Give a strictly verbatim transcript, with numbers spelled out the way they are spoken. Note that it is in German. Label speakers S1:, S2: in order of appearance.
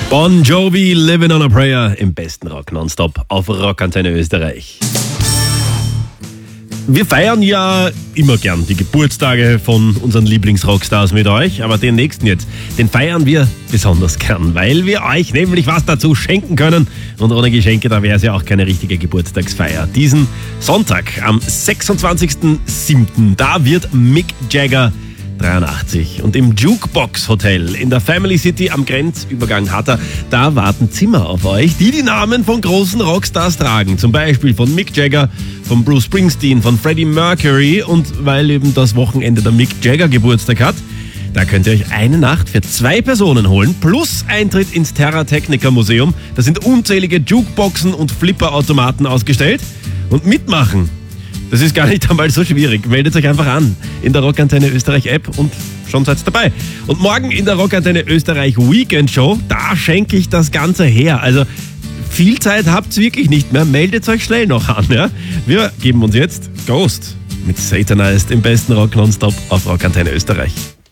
S1: Bon Jovi, Living on a Prayer im besten Rock nonstop auf Rockantenne Österreich. Wir feiern ja immer gern die Geburtstage von unseren Lieblingsrockstars mit euch, aber den nächsten jetzt, den feiern wir besonders gern, weil wir euch nämlich was dazu schenken können. Und ohne Geschenke, da wäre es ja auch keine richtige Geburtstagsfeier. Diesen Sonntag, am sechsundzwanzigsten siebten, da wird Mick Jagger dreiundachtzig. Und im Jukebox Hotel in der Family City am Grenzübergang Hatter, da warten Zimmer auf euch, die die Namen von großen Rockstars tragen. Zum Beispiel von Mick Jagger, von Bruce Springsteen, von Freddie Mercury. Und weil eben das Wochenende der Mick Jagger Geburtstag hat, da könnt ihr euch eine Nacht für zwei Personen holen, plus Eintritt ins Terra Technica Museum. Da sind unzählige Jukeboxen und Flipperautomaten ausgestellt. Und mitmachen, das ist gar nicht einmal so schwierig. Meldet euch einfach an in der Rockantenne Österreich App und schon seid dabei. Und morgen in der Rockantenne Österreich Weekend Show, da schenke ich das Ganze her. Also viel Zeit habt's wirklich nicht mehr. Meldet euch schnell noch an. Ja? Wir geben uns jetzt Ghost mit Satanized im besten Rock nonstop auf Rockantenne Österreich.